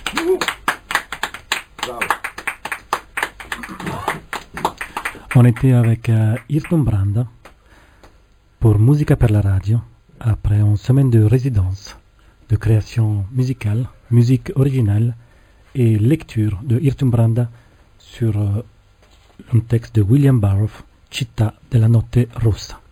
On était avec Irton Branda pour Musica per la radio, après une semaine de résidence, de création musicale, musique originale et lecture de Irton Branda sur un texte de William Burroughs, Città della notte rossa.